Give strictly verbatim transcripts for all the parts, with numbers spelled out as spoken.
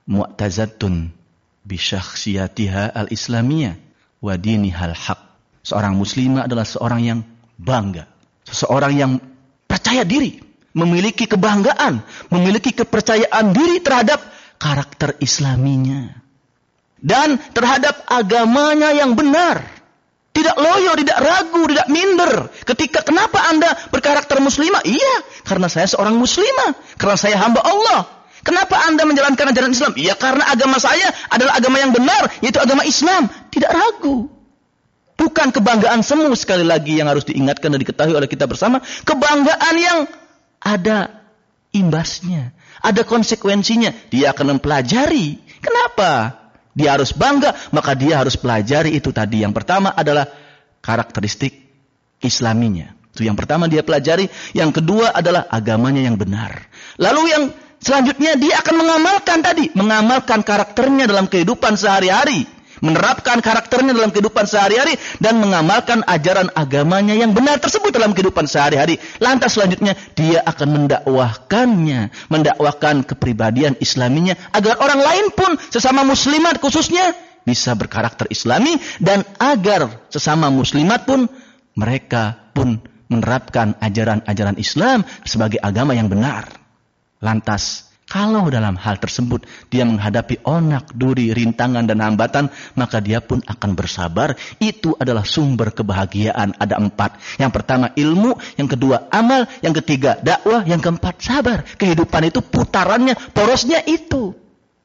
mu'tazatun bi syakhsiyatiha al-islamiyah wa dinihal haq. Seorang muslimah adalah seorang yang bangga, seseorang yang percaya diri, memiliki kebanggaan, memiliki kepercayaan diri terhadap karakter islaminya dan terhadap agamanya yang benar. Tidak loyo, tidak ragu, tidak minder. Ketika kenapa Anda berkarakter muslimah? Iya, karena saya seorang muslimah, karena saya hamba Allah. Kenapa Anda menjalankan ajaran Islam? Iya, karena agama saya adalah agama yang benar, yaitu agama Islam. Tidak ragu. Bukan kebanggaan semu, sekali lagi yang harus diingatkan dan diketahui oleh kita bersama. Kebanggaan yang ada imbasnya, ada konsekuensinya. Dia akan mempelajari. Kenapa dia harus bangga? Maka dia harus pelajari itu tadi. Yang pertama adalah karakteristik islaminya. Itu yang pertama dia pelajari. Yang kedua adalah agamanya yang benar. Lalu yang selanjutnya dia akan mengamalkan tadi. Mengamalkan karakternya dalam kehidupan sehari-hari. Menerapkan karakternya dalam kehidupan sehari-hari. Dan mengamalkan ajaran agamanya yang benar tersebut dalam kehidupan sehari-hari. Lantas selanjutnya dia akan mendakwahkannya. Mendakwahkan kepribadian islaminya. Agar orang lain pun sesama muslimat khususnya bisa berkarakter islami. Dan agar sesama muslimat pun mereka pun menerapkan ajaran-ajaran Islam sebagai agama yang benar. Lantas kalau dalam hal tersebut dia menghadapi onak, duri, rintangan dan hambatan, maka dia pun akan bersabar. Itu adalah sumber kebahagiaan. Ada empat. Yang pertama ilmu, yang kedua amal, yang ketiga dakwah, yang keempat sabar. Kehidupan itu putarannya, porosnya itu.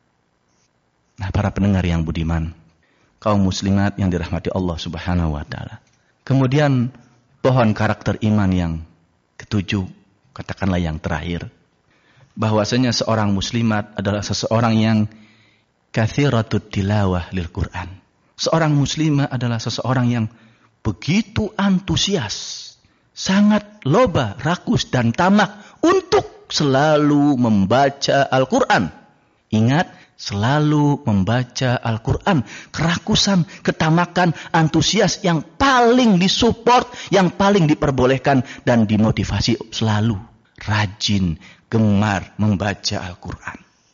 Nah, para pendengar yang budiman, kaum muslimat yang dirahmati Allah Subhanahu wa taala. Kemudian pohon karakter iman yang ketujuh, katakanlah yang terakhir, bahwasanya seorang muslimat adalah seseorang yang katsiratut tilawah lil Quran. Seorang muslimah adalah seseorang yang begitu antusias, sangat loba, rakus dan tamak untuk selalu membaca Al-Quran. Ingat, selalu membaca Al-Quran. Kerakusan, ketamakan, antusias yang paling disupport, yang paling diperbolehkan dan dimotivasi selalu rajin, gemar membaca Al-Quran.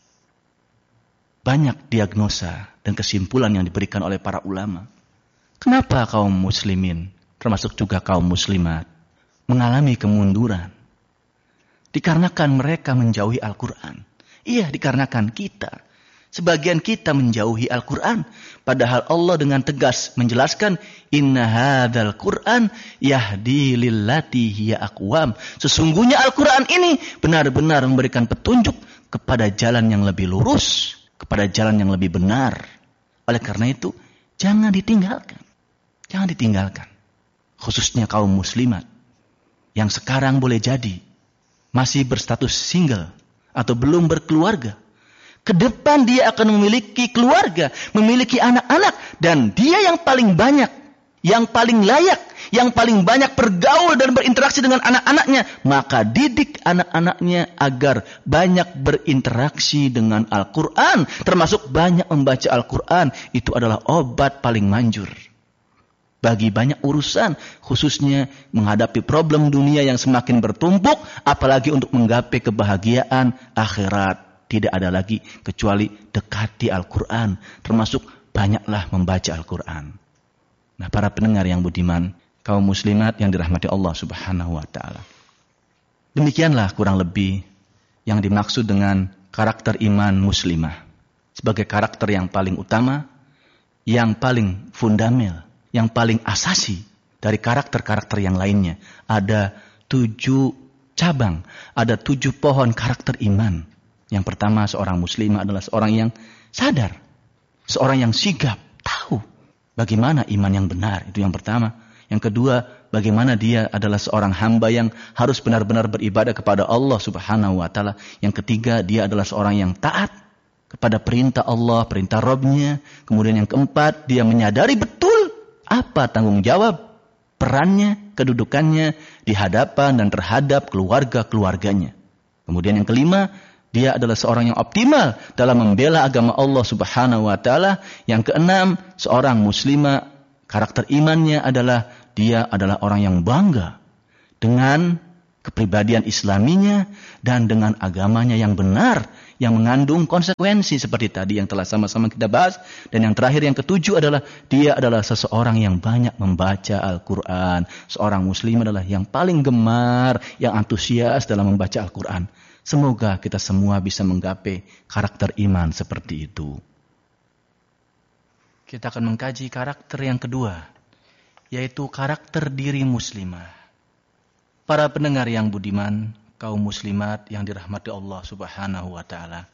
Banyak diagnosa dan kesimpulan yang diberikan oleh para ulama. Kenapa kaum muslimin, termasuk juga kaum muslimat, mengalami kemunduran? Dikarenakan mereka menjauhi Al-Quran. Iya, dikarenakan kita. Sebagian kita menjauhi Al-Quran. Padahal Allah dengan tegas menjelaskan, Inna hadzal Qur'an yahdi lillati hiya aqwam. Sesungguhnya Al-Quran ini benar-benar memberikan petunjuk kepada jalan yang lebih lurus, kepada jalan yang lebih benar. Oleh karena itu, jangan ditinggalkan. Jangan ditinggalkan. Khususnya kaum muslimat yang sekarang boleh jadi masih berstatus single atau belum berkeluarga. Ke depan dia akan memiliki keluarga, memiliki anak-anak, dan dia yang paling banyak, yang paling layak, yang paling banyak bergaul dan berinteraksi dengan anak-anaknya. Maka didik anak-anaknya agar banyak berinteraksi dengan Al-Quran, termasuk banyak membaca Al-Quran. Itu adalah obat paling manjur bagi banyak urusan, khususnya menghadapi problem dunia yang semakin bertumpuk, apalagi untuk menggapai kebahagiaan akhirat. Tidak ada lagi kecuali dekati Al-Quran. Termasuk banyaklah membaca Al-Quran. Nah, para pendengar yang budiman, kaum muslimat yang dirahmati Allah Subhanahu wa ta'ala. Demikianlah kurang lebih yang dimaksud dengan karakter iman muslimah. Sebagai karakter yang paling utama, yang paling fundamental, yang paling asasi dari karakter-karakter yang lainnya. Ada tujuh cabang, ada tujuh pohon karakter iman. Yang pertama, seorang muslimah adalah seorang yang sadar. Seorang yang sigap, tahu bagaimana iman yang benar. Itu yang pertama. Yang kedua, bagaimana dia adalah seorang hamba yang harus benar-benar beribadah kepada Allah Subhanahu wa ta'ala. Yang ketiga, dia adalah seorang yang taat kepada perintah Allah, perintah Rabb-Nya. Kemudian yang keempat, dia menyadari betul apa tanggung jawab, perannya, kedudukannya di hadapan dan terhadap keluarga-keluarganya. Kemudian yang kelima, dia adalah seorang yang optimal dalam membela agama Allah Subhanahu wa ta'ala. Yang keenam, seorang muslimah, karakter imannya adalah dia adalah orang yang bangga dengan kepribadian Islaminya, dan dengan agamanya yang benar, yang mengandung konsekuensi seperti tadi yang telah sama-sama kita bahas. Dan yang terakhir, yang ketujuh adalah dia adalah seseorang yang banyak membaca Al-Quran. Seorang muslim adalah yang paling gemar, yang antusias dalam membaca Al-Quran. Semoga kita semua bisa menggapai karakter iman seperti itu. Kita akan mengkaji karakter yang kedua, yaitu karakter diri muslimah. Para pendengar yang budiman, kaum muslimat yang dirahmati Allah Subhanahu wa taala.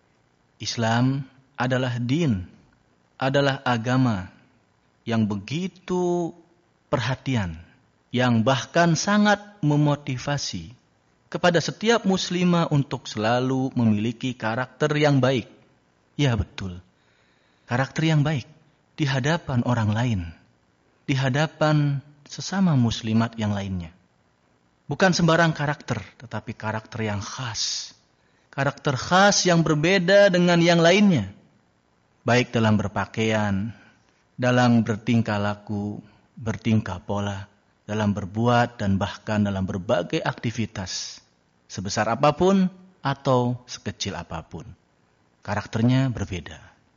Islam adalah din, adalah agama yang begitu perhatian, yang bahkan sangat memotivasi kepada setiap muslimah untuk selalu memiliki karakter yang baik. Ya betul, karakter yang baik di hadapan orang lain, di hadapan sesama muslimat yang lainnya. Bukan sembarang karakter, tetapi karakter yang khas. Karakter khas yang berbeda dengan yang lainnya. Baik dalam berpakaian, dalam bertingkah laku, bertingkah pola, dalam berbuat, dan bahkan dalam berbagai aktivitas. Sebesar apapun atau sekecil apapun. Karakternya berbeda.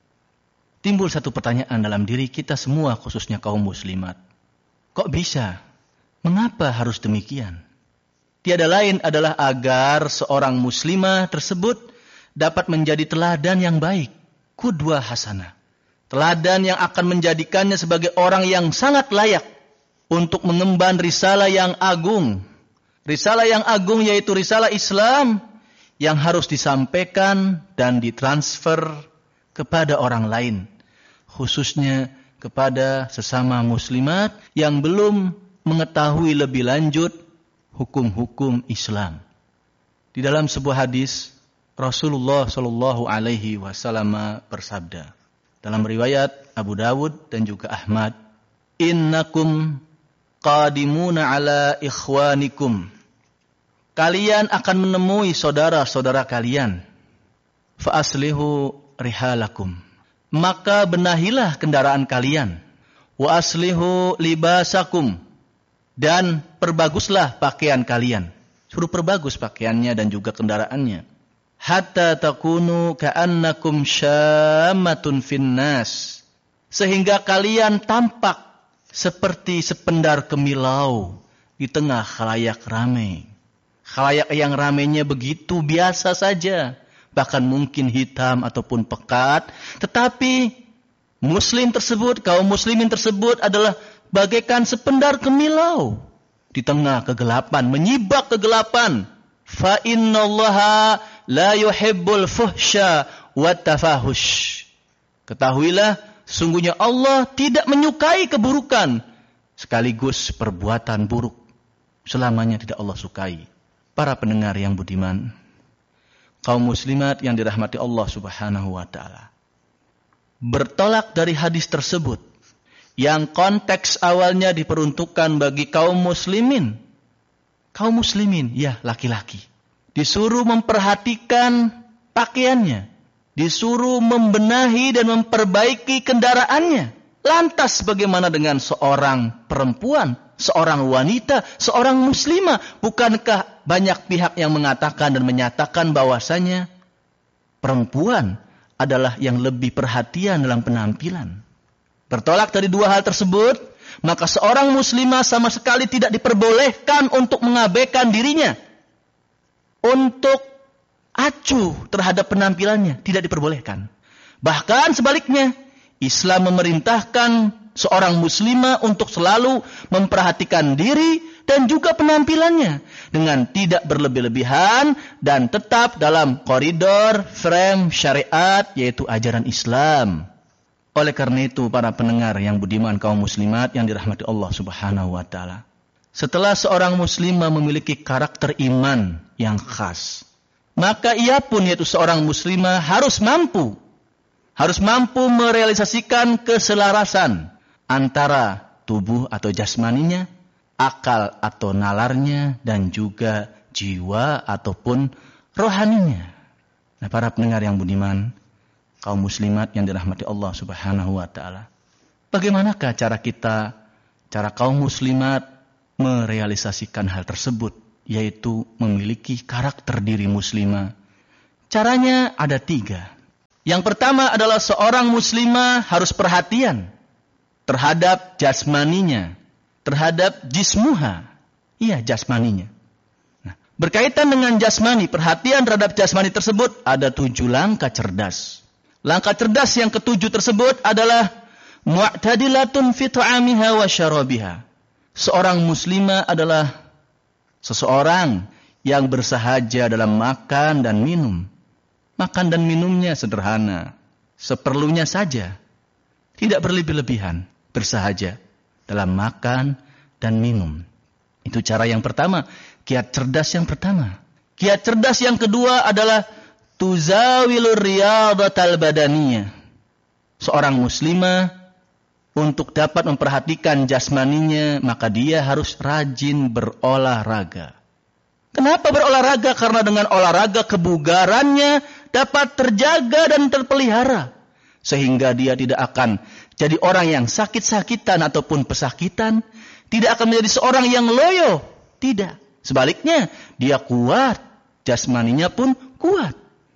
Timbul satu pertanyaan dalam diri kita semua, khususnya kaum muslimat. Kok bisa? Mengapa harus demikian? Tiada lain adalah agar seorang muslimah tersebut dapat menjadi teladan yang baik. Qudwah hasanah. Teladan yang akan menjadikannya sebagai orang yang sangat layak untuk mengemban risalah yang agung. Risalah yang agung yaitu risalah Islam yang harus disampaikan dan ditransfer kepada orang lain. Khususnya kepada sesama muslimat yang belum mengetahui lebih lanjut hukum-hukum Islam. Di dalam sebuah hadis, Rasulullah Shallallahu Alaihi Wasallam bersabda dalam riwayat Abu Dawud dan juga Ahmad, Innakum qadimuna ala ikhwanikum. Kalian akan menemui saudara-saudara kalian. Fa aslihu rihalakum. Maka benahilah kendaraan kalian. Wa aslihu libasakum. Dan perbaguslah pakaian kalian. Suruh perbagus pakaiannya dan juga kendaraannya. Hatta takunu ka'annakum syammatun finnas. Sehingga kalian tampak seperti sependar kemilau di tengah khalayak ramai. Khalayak yang ramainya begitu biasa saja. Bahkan mungkin hitam ataupun pekat. Tetapi muslim tersebut, kaum muslimin tersebut adalah bagaikan sependar kemilau di tengah kegelapan, menyibak kegelapan. Fa innallaha la yuhibbul fuhsya wat tafahush. Ketahuilah, sungguhnya Allah tidak menyukai keburukan sekaligus perbuatan buruk. Selamanya tidak Allah sukai. Para pendengar yang budiman, kaum muslimat yang dirahmati Allah Subhanahu wa taala. Bertolak dari hadis tersebut yang konteks awalnya diperuntukkan bagi kaum muslimin. Kaum muslimin, ya laki-laki. Disuruh memperhatikan pakaiannya. Disuruh membenahi dan memperbaiki kendaraannya. Lantas bagaimana dengan seorang perempuan, seorang wanita, seorang muslimah? Bukankah banyak pihak yang mengatakan dan menyatakan bahwasanya perempuan adalah yang lebih perhatian dalam penampilan? Bertolak dari dua hal tersebut, maka seorang muslimah sama sekali tidak diperbolehkan untuk mengabaikan dirinya. Untuk acuh terhadap penampilannya, tidak diperbolehkan. Bahkan sebaliknya, Islam memerintahkan seorang muslimah untuk selalu memperhatikan diri dan juga penampilannya. Dengan tidak berlebih-lebihan dan tetap dalam koridor frame syariat, yaitu ajaran Islam. Oleh karena itu, para pendengar yang budiman kaum muslimat yang dirahmati Allah Subhanahu wa taala. Setelah seorang muslimah memiliki karakter iman yang khas, maka ia pun yaitu seorang muslimah harus mampu harus mampu merealisasikan keselarasan antara tubuh atau jasmaninya, akal atau nalarnya, dan juga jiwa ataupun rohaninya. Nah, para pendengar yang budiman, kaum muslimat yang dirahmati Allah Subhanahu wa taala. Bagaimanakah cara kita, cara kaum muslimat merealisasikan hal tersebut yaitu memiliki karakter diri muslimah. Caranya ada tiga. Yang pertama adalah seorang muslimah harus perhatian terhadap jasmaninya, terhadap jismuha. Iya, jasmaninya. Nah, berkaitan dengan jasmani, perhatian terhadap jasmani tersebut ada tujuh langkah cerdas. Langkah cerdas yang ketujuh tersebut adalah mu'tadilatun fi ta'amiha wa syarabiha. Seorang muslimah adalah seseorang yang bersahaja dalam makan dan minum. Makan dan minumnya sederhana, seperlunya saja. Tidak berlebih-lebihan, bersahaja dalam makan dan minum. Itu cara yang pertama, kiat cerdas yang pertama. Kiat cerdas yang kedua adalah tuzawilur riyadatal badaniyah. Seorang muslimah untuk dapat memperhatikan jasmaninya, maka dia harus rajin berolahraga. Kenapa berolahraga? Karena dengan olahraga kebugarannya dapat terjaga dan terpelihara. Sehingga dia tidak akan jadi orang yang sakit-sakitan ataupun pesakitan. Tidak akan menjadi seorang yang loyo. Tidak. Sebaliknya, dia kuat. Jasmaninya pun kuat.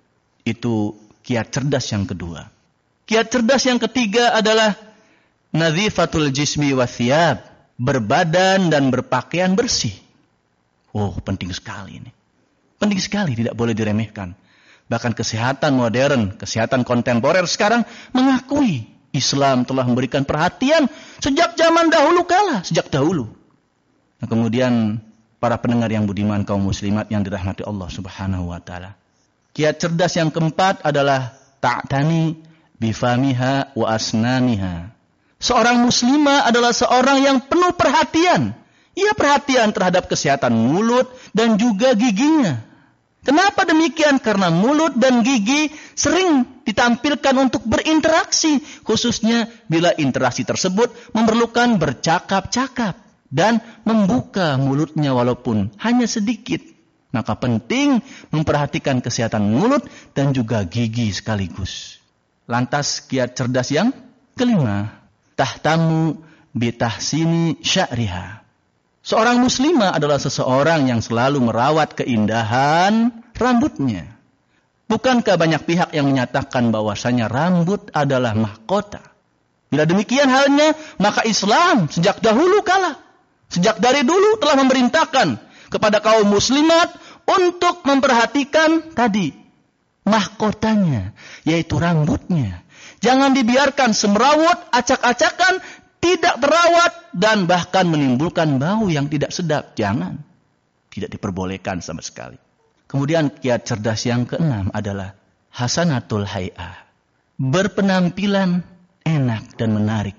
Itu kiat cerdas yang kedua. Kiat cerdas yang ketiga adalah nadhifatul jismi wa thiyab. Berbadan dan berpakaian bersih. Oh, penting sekali ini. Penting sekali, tidak boleh diremehkan. Bahkan kesehatan modern, kesehatan kontemporer sekarang mengakui Islam telah memberikan perhatian sejak zaman dahulu kala, sejak dahulu. Nah, kemudian para pendengar yang budiman kaum muslimat yang dirahmati Allah Subhanahu wa taala. Kiat cerdas yang keempat adalah ta'tani bifamiha wa asnaniha. Seorang muslimah adalah seorang yang penuh perhatian. Ia perhatian terhadap kesehatan mulut dan juga giginya. Kenapa demikian? Karena mulut dan gigi sering ditampilkan untuk berinteraksi. Khususnya bila interaksi tersebut memerlukan bercakap-cakap dan membuka mulutnya walaupun hanya sedikit. Maka penting memperhatikan kesehatan mulut dan juga gigi sekaligus. Lantas kiat cerdas yang kelima. Tahtamu bitahsini sya'riha. Seorang muslimah adalah seseorang yang selalu merawat keindahan rambutnya. Bukankah banyak pihak yang menyatakan bahwasanya rambut adalah mahkota? Bila demikian halnya, maka Islam sejak dahulu kala, sejak dari dulu telah memerintahkan kepada kaum muslimat untuk memperhatikan tadi mahkotanya, yaitu rambutnya. Jangan dibiarkan semrawut, acak-acakan, tidak terawat dan bahkan menimbulkan bau yang tidak sedap. Jangan. Tidak diperbolehkan sama sekali. Kemudian kiat cerdas yang keenam adalah hasanatul hay'ah. Berpenampilan enak dan menarik.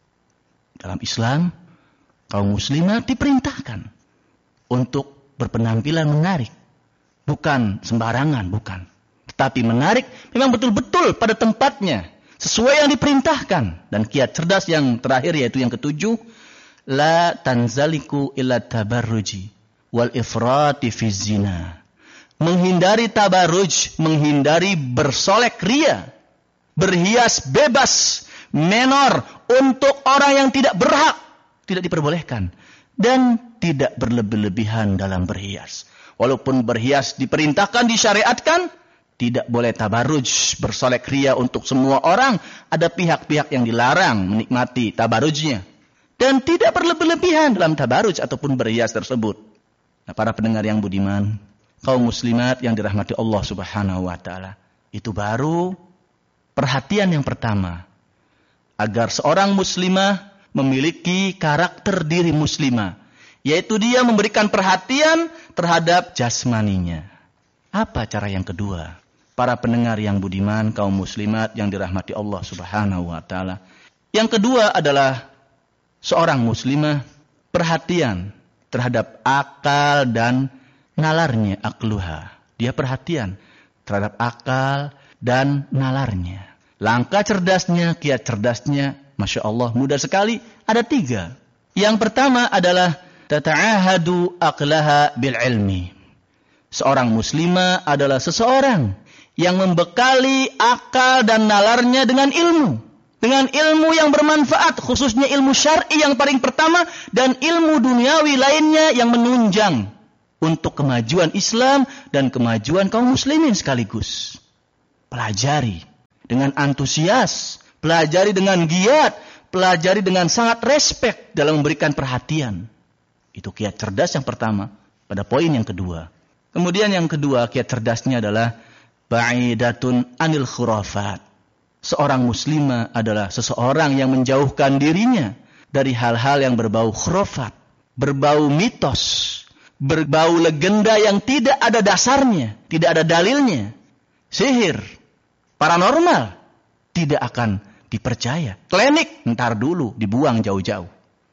Dalam Islam, kaum muslimat diperintahkan untuk berpenampilan menarik. Bukan sembarangan, bukan. Tetapi menarik memang betul-betul pada tempatnya. Sesuai yang diperintahkan. Dan kiat cerdas yang terakhir yaitu yang ketujuh. La tanzaliku illa tabarruji wal ifrati fi zina. Menghindari tabarruj, menghindari bersolek ria. Berhias bebas, menor untuk orang yang tidak berhak. Tidak diperbolehkan. Dan tidak berlebih-lebihan dalam berhias. Walaupun berhias diperintahkan, disyariatkan, tidak boleh tabarruj, bersolek ria untuk semua orang. Ada pihak-pihak yang dilarang menikmati tabarrujnya. Dan tidak berlebih-lebihan dalam tabarruj ataupun berhias tersebut. Nah, para pendengar yang budiman, kaum muslimat yang dirahmati Allah Subhanahu wa taala. Itu baru perhatian yang pertama. Agar seorang muslimah memiliki karakter diri muslimah. Yaitu dia memberikan perhatian terhadap jasmaninya. Apa cara yang kedua? Para pendengar yang budiman, kaum muslimat yang dirahmati Allah Subhanahu wa taala. Yang kedua adalah seorang muslimah perhatian terhadap akal dan nalarnya, akluha. Dia perhatian terhadap akal dan nalarnya. Langkah cerdasnya, kiat cerdasnya, Masya Allah, mudah sekali. Ada tiga. Yang pertama adalah tata'ahadu aqlaha bil ilmi. Seorang muslimah adalah seseorang yang membekali akal dan nalarnya dengan ilmu. Dengan ilmu yang bermanfaat, khususnya ilmu syar'i yang paling pertama, dan ilmu duniawi lainnya yang menunjang. untuk kemajuan Islam dan kemajuan kaum muslimin sekaligus. Pelajari dengan antusias, pelajari dengan giat, pelajari dengan sangat respek dalam memberikan perhatian. Itu kiat cerdas yang pertama pada poin yang kedua. Kemudian yang kedua, kiat cerdasnya adalah ba'idatun anil khurafat. Seorang muslimah adalah seseorang yang menjauhkan dirinya dari hal-hal yang berbau khurafat, berbau mitos, berbau legenda yang tidak ada dasarnya, tidak ada dalilnya. Sihir, paranormal, tidak akan dipercaya. Klinik, ntar dulu, dibuang jauh-jauh.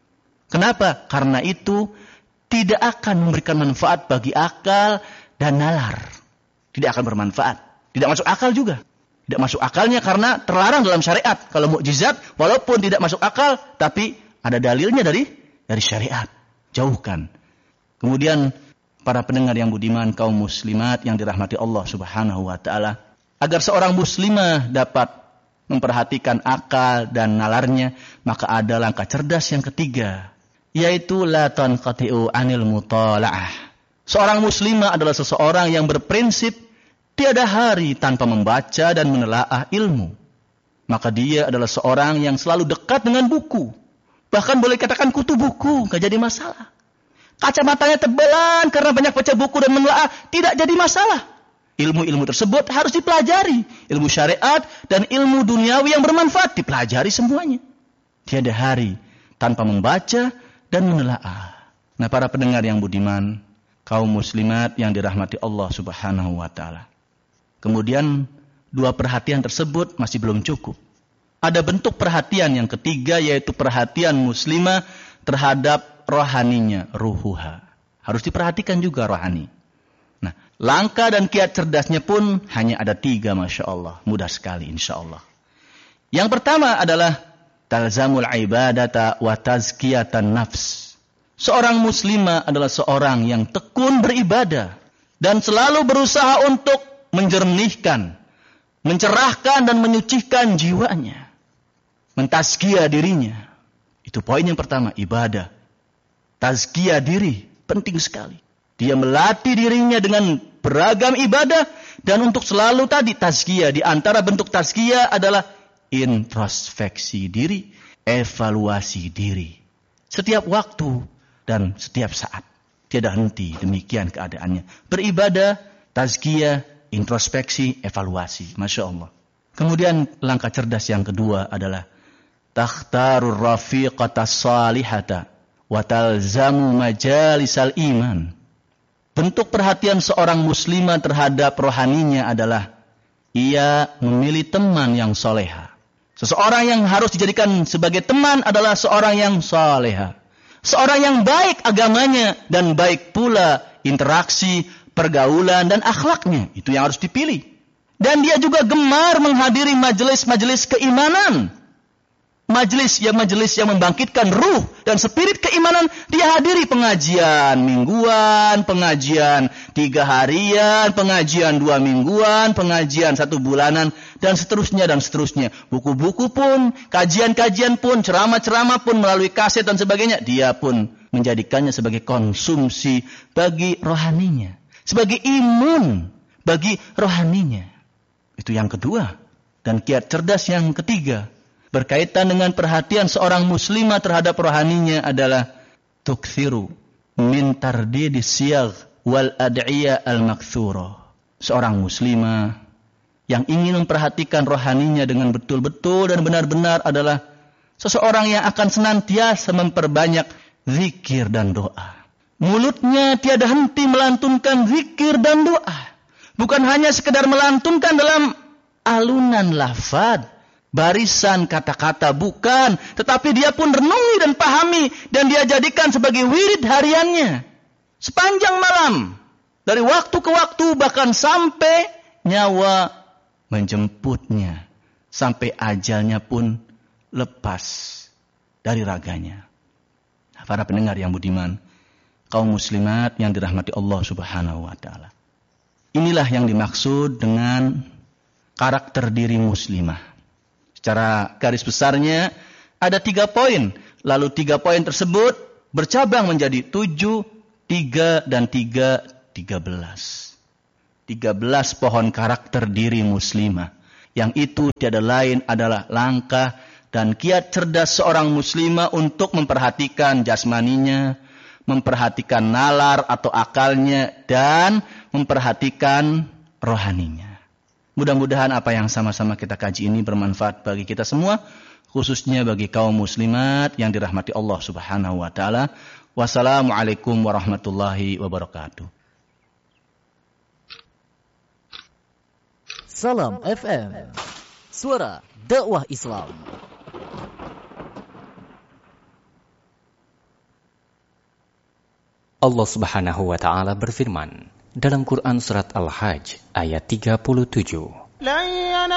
Kenapa? Karena itu tidak akan memberikan manfaat bagi akal dan nalar. Tidak akan bermanfaat. Tidak masuk akal juga. Tidak masuk akalnya karena terlarang dalam syariat. Kalau mukjizat, walaupun tidak masuk akal, tapi ada dalilnya dari dari syariat. Jauhkan. Kemudian para pendengar yang budiman, kaum muslimat yang dirahmati Allah Subhanahu wa taala, agar seorang muslimah dapat memperhatikan akal dan nalarnya, maka ada langkah cerdas yang ketiga, yaitu la tanqati'u anil mutala'ah. Seorang muslimah adalah seseorang yang berprinsip tiada hari tanpa membaca dan menelaah ilmu. Maka dia adalah seorang yang selalu dekat dengan buku. Bahkan boleh katakan kutu buku, gak jadi masalah. Kacamatanya tebalan karena banyak baca buku dan menelaah, tidak jadi masalah. Ilmu-ilmu tersebut harus dipelajari. Ilmu syariat dan ilmu duniawi yang bermanfaat dipelajari semuanya. Tiada hari tanpa membaca dan menelaah. Nah, para pendengar yang budiman, kaum muslimat yang dirahmati Allah Subhanahu wa taala. Kemudian dua perhatian tersebut masih belum cukup. Ada bentuk perhatian yang ketiga, yaitu perhatian muslimah terhadap rohaninya, ruhuha. Harus diperhatikan juga rohani. Nah, langkah dan kiat cerdasnya pun hanya ada tiga, Masya Allah. Mudah sekali, insya Allah. Yang pertama adalah talzamul ibadata wa tazkiyatan nafs. Seorang muslimah adalah seorang yang tekun beribadah dan selalu berusaha untuk menjernihkan, mencerahkan dan menyucikan jiwanya, mentazkiyah dirinya. Itu poin yang pertama, ibadah. Tazkiyah diri, penting sekali. Dia melatih dirinya dengan beragam ibadah dan untuk selalu tadi tazkiyah. Di antara bentuk tazkiyah adalah introspeksi diri, evaluasi diri. Setiap waktu dan setiap saat. Tiada henti, demikian keadaannya. Beribadah, tazkiyah, introspeksi, evaluasi. Masya Allah. Kemudian langkah cerdas yang kedua adalah takhtarur rafiqata salihata wa talzamu majalisal iman. Bentuk perhatian seorang muslimah terhadap rohaninya adalah ia memilih teman yang soleha. Seseorang yang harus dijadikan sebagai teman adalah seorang yang soleha. Seorang yang baik agamanya dan baik pula interaksi, pergaulan dan akhlaknya. Itu yang harus dipilih. Dan dia juga gemar menghadiri majelis-majelis keimanan. Majelis yang majelis yang membangkitkan ruh dan spirit keimanan, dia hadiri pengajian mingguan, pengajian tiga harian, pengajian dua mingguan, pengajian satu bulanan, dan seterusnya dan seterusnya. Buku-buku pun, kajian-kajian pun, ceramah-ceramah pun melalui kaset dan sebagainya, dia pun menjadikannya sebagai konsumsi bagi rohaninya, sebagai imun bagi rohaninya. Itu yang kedua. Dan kiat cerdas yang ketiga berkaitan dengan perhatian seorang muslimah terhadap rohaninya adalah tukthiru min tardidi siyagh wal ad'iyah al-makthura. Seorang muslimah yang ingin memperhatikan rohaninya dengan betul-betul dan benar-benar adalah seseorang yang akan senantiasa memperbanyak zikir dan doa. Mulutnya tiada henti melantunkan zikir dan doa. Bukan hanya sekedar melantunkan dalam alunan lafaz, barisan kata-kata, bukan. Tetapi dia pun renungi dan pahami. Dan dia jadikan sebagai wirid hariannya. Sepanjang malam. Dari waktu ke waktu. Bahkan sampai nyawa menjemputnya. Sampai ajalnya pun lepas dari raganya. Para pendengar yang budiman, kaum muslimat yang dirahmati Allah Subhanahu wa taala. Inilah yang dimaksud dengan karakter diri muslimah. Secara garis besarnya ada tiga poin. Lalu tiga poin tersebut bercabang menjadi tujuh Tiga dan tiga, tiga belas. Tiga belas pohon karakter diri muslimah. Yang itu tiada lain adalah langkah dan kiat cerdas seorang muslimah untuk memperhatikan jasmaninya, memperhatikan nalar atau akalnya, dan memperhatikan rohaninya. Mudah-mudahan apa yang sama-sama kita kaji ini bermanfaat bagi kita semua, khususnya bagi kaum muslimat yang dirahmati Allah Subhanahu wa taala. Wassalamualaikum warahmatullahi wabarakatuh. Salam F M, suara dakwah Islam. Allah Subhanahu wa taala berfirman dalam Quran surat Al-Hajj ayat tiga puluh tujuh.